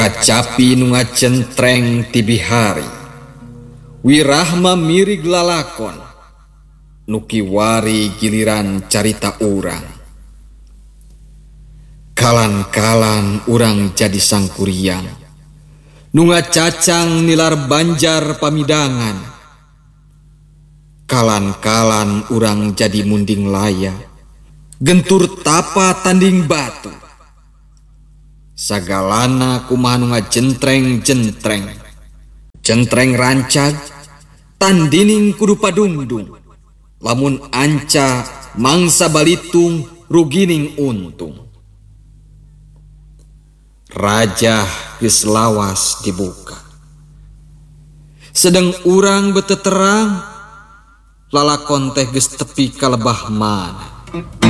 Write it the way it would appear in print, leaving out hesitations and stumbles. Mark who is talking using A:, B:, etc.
A: Kacapi nu ngacentreng ti bihari, wirahma mirig lalakon, nukiwari giliran carita urang. Kalan-kalan urang jadi sangkuriang, nu ngacacang nilar banjar pamidangan. Kalan-kalan urang jadi munding laya, gentur tapa tanding batu. Sagalana kumaha nu ngajentreng-jentreng, jentreng rancag, tandining kudu padungdung. Lamun anca mangsa balitung rugining untung. Raja geus lawas dibuka, sedang urang beuteterang, lalakon teh geus tepi ka lebah mana.